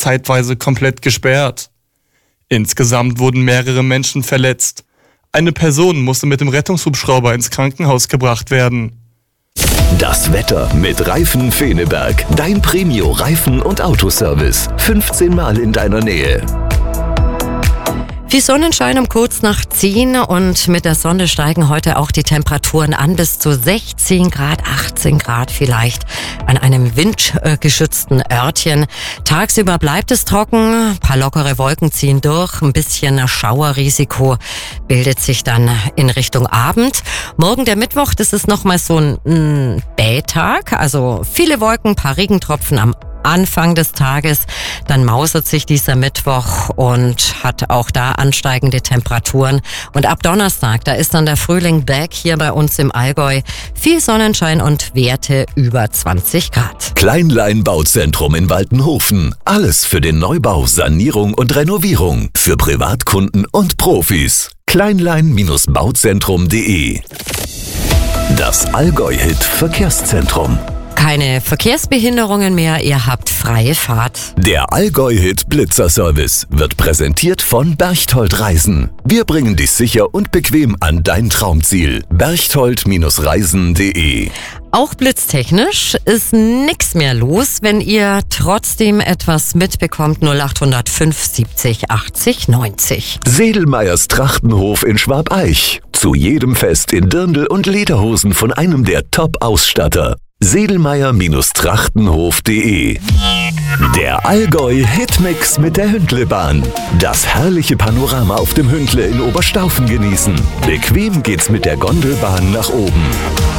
zeitweise komplett gesperrt. Insgesamt wurden mehrere Menschen verletzt. Eine Person musste mit dem Rettungshubschrauber ins Krankenhaus gebracht werden. Das Wetter mit Reifen Feneberg. Dein Premio-Reifen- und Autoservice. 15 Mal in deiner Nähe. Viel Sonnenschein um kurz nach 10 und mit der Sonne steigen heute auch die Temperaturen an bis zu 16 Grad, 18 Grad vielleicht an einem windgeschützten Örtchen. Tagsüber bleibt es trocken, ein paar lockere Wolken ziehen durch, ein bisschen Schauerrisiko bildet sich dann in Richtung Abend. Morgen der Mittwoch, das ist nochmal so ein Bähtag, also viele Wolken, paar Regentropfen am Anfang des Tages, dann mausert sich dieser Mittwoch und hat auch da ansteigende Temperaturen. Und ab Donnerstag, da ist dann der Frühling back hier bei uns im Allgäu. Viel Sonnenschein und Werte über 20 Grad. Kleinlein Bauzentrum in Waltenhofen. Alles für den Neubau, Sanierung und Renovierung. Für Privatkunden und Profis. Kleinlein-bauzentrum.de. Das Allgäu-Hit Verkehrszentrum. Keine Verkehrsbehinderungen mehr, ihr habt freie Fahrt. Der Allgäu-Hit Blitzer-Service wird präsentiert von Berchtold Reisen. Wir bringen dich sicher und bequem an dein Traumziel. Berchtold-reisen.de. Auch blitztechnisch ist nichts mehr los, wenn ihr trotzdem etwas mitbekommt. 0800 570 80 90. Sedelmeyers Trachtenhof in Schwabeich. Zu jedem Fest in Dirndl und Lederhosen von einem der Top-Ausstatter. Sedelmeyer-Trachtenhof.de. Der Allgäu-Hitmix mit der Hündlebahn. Das herrliche Panorama auf dem Hündle in Oberstaufen genießen. Bequem geht's mit der Gondelbahn nach oben.